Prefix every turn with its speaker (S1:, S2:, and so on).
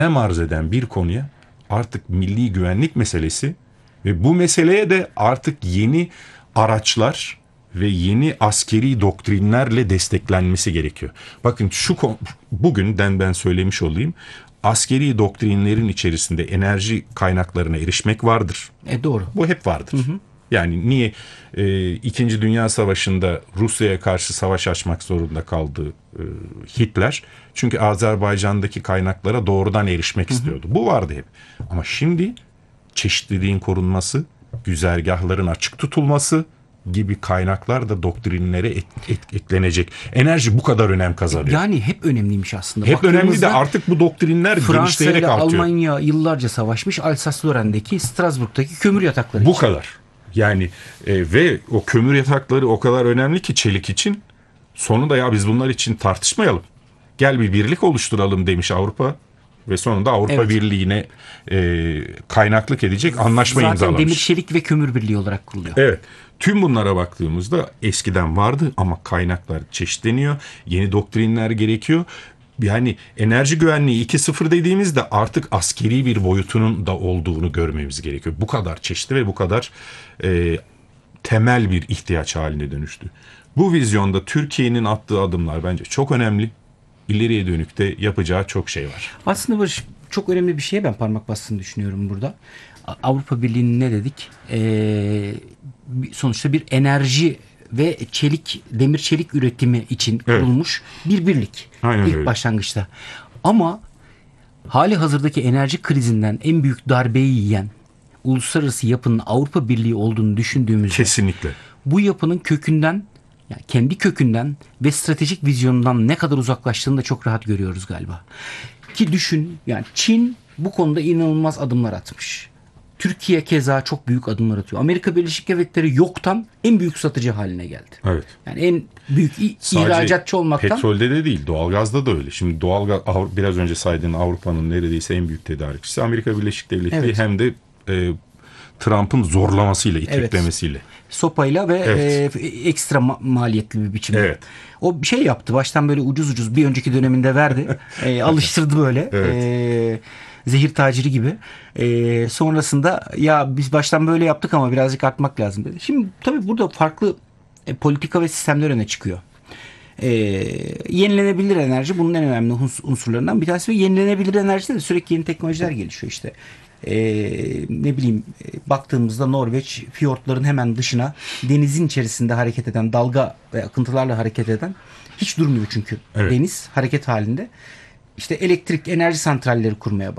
S1: önem arz eden bir konuya artık milli güvenlik meselesi ve bu meseleye de artık yeni araçlar ve yeni askeri doktrinlerle desteklenmesi gerekiyor. Bakın bugünden ben söylemiş olayım. Askeri doktrinlerin içerisinde enerji kaynaklarına erişmek vardır.
S2: Doğru.
S1: Bu hep vardır. Hı hı. Yani niye İkinci Dünya Savaşı'nda Rusya'ya karşı savaş açmak zorunda kaldı Hitler? Çünkü Azerbaycan'daki kaynaklara doğrudan erişmek istiyordu. Bu vardı hep. Ama şimdi çeşitliliğin korunması, güzergahların açık tutulması gibi kaynaklar da doktrinlere eklenecek. Enerji bu kadar önem kazanıyor.
S2: Yani hep önemliymiş aslında.
S1: Hep önemli de artık bu doktrinler genişleyerek artıyor.
S2: Fransa ile Almanya yıllarca savaşmış. Alsace-Lorraine'deki, Strasbourg'daki kömür yatakları
S1: bu
S2: için.
S1: Kadar. Yani ve o kömür yatakları o kadar önemli ki çelik için. Sonunda ya biz bunlar için tartışmayalım. Gel bir birlik oluşturalım demiş Avrupa. Ve sonunda Avrupa Birliği'ne kaynaklık edecek anlaşma imzalamış.
S2: Zaten demir, çelik ve kömür birliği olarak kuruluyor.
S1: Evet. Tüm bunlara baktığımızda eskiden vardı ama kaynaklar çeşitleniyor. Yeni doktrinler gerekiyor. Yani enerji güvenliği 2.0 dediğimizde artık askeri bir boyutunun da olduğunu görmemiz gerekiyor. Bu kadar çeşitli ve bu kadar temel bir ihtiyaç haline dönüştü. Bu vizyonda Türkiye'nin attığı adımlar bence çok önemli. İleriye dönük de yapacağı çok şey var.
S2: Aslında Barış, çok önemli bir şeye ben parmak bastığını düşünüyorum burada. Avrupa Birliği'nin ne dedik? Sonuçta bir enerji ve demir çelik üretimi için kurulmuş bir birlik.
S1: Aynen
S2: İlk
S1: öyle.
S2: başlangıçta. Ama hali hazırdaki enerji krizinden en büyük darbeyi yiyen uluslararası yapının Avrupa Birliği olduğunu düşündüğümüzde
S1: kesinlikle
S2: bu yapının kökünden, yani kendi kökünden ve stratejik vizyonundan ne kadar uzaklaştığını da çok rahat görüyoruz galiba. Ki düşün, yani Çin bu konuda inanılmaz adımlar atmış. Türkiye keza çok büyük adımlar atıyor. Amerika Birleşik Devletleri yoktan en büyük satıcı haline geldi.
S1: Evet.
S2: Yani en büyük ihracatçı olmaktan.
S1: Petrolde de değil, doğalgazda da öyle. Şimdi doğalgaz, biraz önce saydığın Avrupa'nın neredeyse en büyük tedarikçisi Amerika Birleşik Devletleri, hem de Trump'ın zorlamasıyla, iteklemesiyle.
S2: Sopayla ve ekstra maliyetli bir biçimde.
S1: Evet.
S2: O bir şey yaptı. Baştan böyle ucuz bir önceki döneminde verdi. Alıştırdı böyle. Zehir taciri gibi. Sonrasında ya biz baştan böyle yaptık ama birazcık artmak lazım dedi. Şimdi tabii burada farklı politika ve sistemler öne çıkıyor. Yenilenebilir enerji bunun en önemli unsurlarından bir tanesi ve yenilenebilir enerjide de sürekli yeni teknolojiler gelişiyor işte. Ne bileyim, baktığımızda Norveç fiyortların hemen dışına denizin içerisinde hareket eden, dalga ve akıntılarla hareket eden, hiç durmuyor çünkü deniz hareket halinde. İşte elektrik enerji santralleri kurmaya